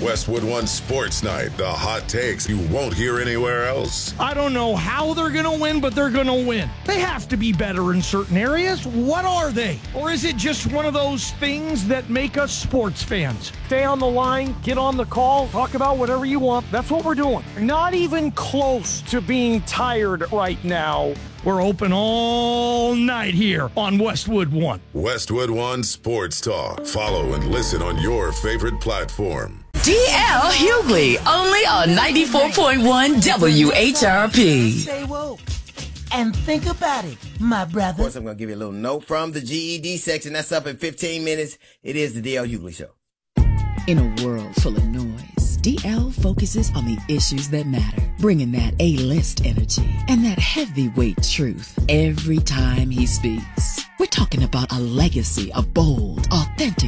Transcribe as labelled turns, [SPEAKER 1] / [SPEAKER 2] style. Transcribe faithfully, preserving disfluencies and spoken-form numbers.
[SPEAKER 1] Westwood One Sports Night, the hot takes you won't hear anywhere else.
[SPEAKER 2] I don't know how they're going to win, but they're going to win. They have to be better in certain areas. What are they? Or is it just one of those things that make us sports fans?
[SPEAKER 3] Stay on the line, get on the call, talk about whatever you want. That's what we're doing. Not even close to being tired right now.
[SPEAKER 2] We're open all night here on Westwood One.
[SPEAKER 1] Westwood One Sports Talk. Follow and listen on your favorite platform.
[SPEAKER 4] D L Hughley, only on ninety-four point one W H R P.
[SPEAKER 5] Stay woke and think about it, my brother.
[SPEAKER 6] Of course, I'm going to give you a little note from the G E D section. That's up in fifteen minutes. It is the D L Hughley Show.
[SPEAKER 4] In a world full of noise, D L focuses on the issues that matter, bringing that A-list energy and that heavyweight truth every time he speaks. We're talking about a legacy of bold, authentic